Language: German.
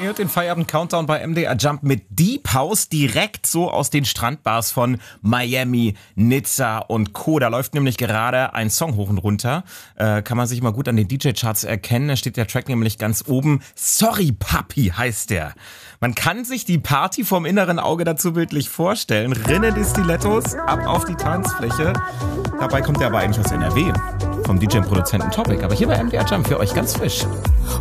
Ihr hört den Feierabend-Countdown bei MDR Jump mit Deep House direkt so aus den Strandbars von Miami, Nizza und Co. Da läuft nämlich gerade ein Song hoch und runter. Kann man sich mal gut an den DJ-Charts erkennen. Da steht der Track nämlich ganz oben. Sorry Papi heißt der. Man kann sich die Party vom inneren Auge dazu bildlich vorstellen. Rinnende Stilettos, ab auf die Tanzfläche. Dabei kommt er aber eigentlich aus NRW. Vom DJ-Produzenten Topic. Aber hier bei MDR Jump für euch ganz frisch.